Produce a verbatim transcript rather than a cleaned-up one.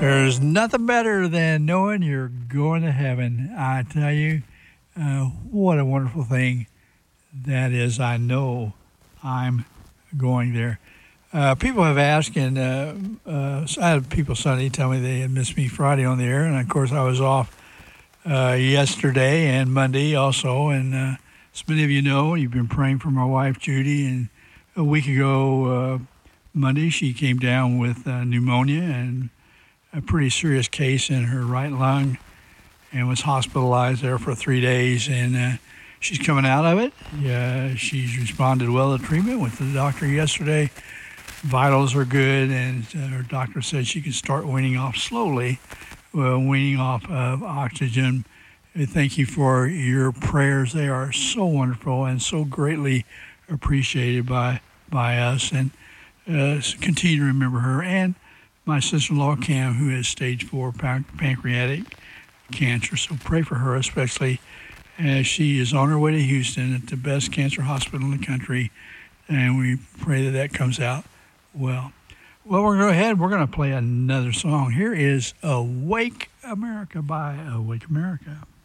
There's nothing better than knowing you're going to heaven. I tell you, uh, what a wonderful thing that is. I know I'm going there. Uh, people have asked, and uh, uh, I had people Sunday tell me they had missed me Friday on the air, and of course I was off uh, yesterday and Monday also. And uh, as many of you know, you've been praying for my wife Judy, and a week ago uh, Monday she came down with uh, pneumonia and a pretty serious case in her right lung, and was hospitalized there for three days. And uh, she's coming out of it. Yeah, she's responded well to treatment with the doctor yesterday. Vitals are good, and uh, her doctor said she can start weaning off slowly, uh, weaning off of oxygen. Uh, Thank you for your prayers. They are so wonderful and so greatly appreciated by by us. And uh, continue to remember her and my sister-in-law, Cam, who has stage four pan- pancreatic cancer. So pray for her, especially as she is on her way to Houston at the best cancer hospital in the country. And we pray that that comes out well. Well, we're going to go ahead. We're going to play another song. Here is Awake America by Awake America.